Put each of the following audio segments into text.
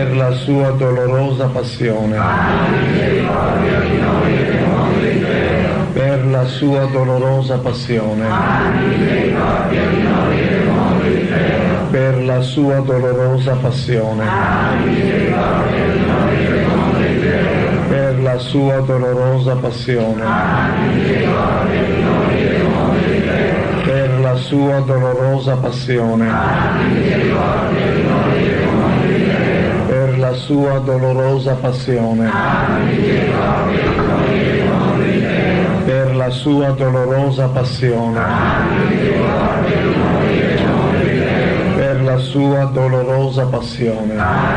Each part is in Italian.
per la sua dolorosa passione, per la sua dolorosa passione, per la sua dolorosa passione, per la sua dolorosa passione, per la sua dolorosa passione, per la sua dolorosa passione, per la sua dolorosa passione, per la sua dolorosa passione.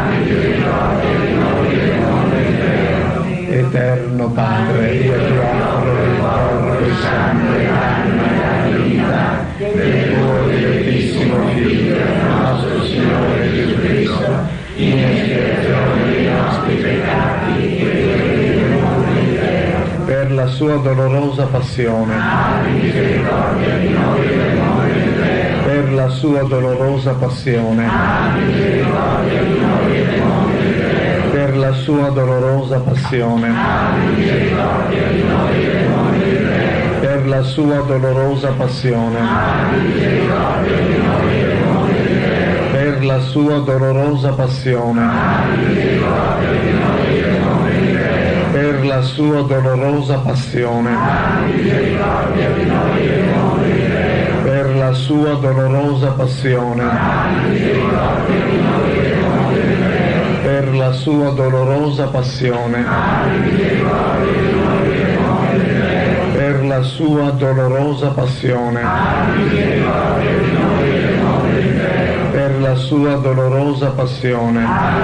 Eterno Padre, io ti offro il corpo, il sangue, l'anima e la vita del tuo dilettissimo Figlio, nostro Signore Gesù Cristo, in espiazione dei nostri peccati e del mondo intero. Per la sua dolorosa passione, misericordia di noi e del mondo intero. Per la sua dolorosa passione, misericordia di noi e del mondo intero. Per la sua dolorosa passione, misericordia di noi e del mondo intero. Per la sua dolorosa passione, misericordia di noi e del mondo intero. Per la sua dolorosa passione, misericordia di noi e del mondo intero. Per la sua dolorosa passione, misericordia di noi e del mondo intero. Per la sua dolorosa passione, misericordia di noi e del mondo intero. Per la sua dolorosa passione, per la sua dolorosa passione, per la sua dolorosa passione,